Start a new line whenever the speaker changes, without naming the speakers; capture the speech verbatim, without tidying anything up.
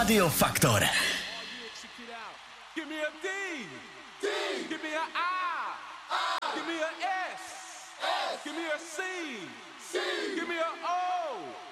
Radio Faktor.
Give me a D. D. Give me a I. I. Give me a S. S. Give me a C. C. Give me a O.